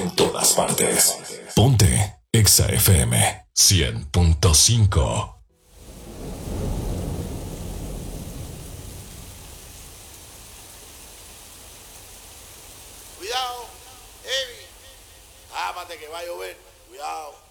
en todas partes. Ponte Exa FM 100.5. Cuidado, heavy. Ámate que va a llover. Cuidado.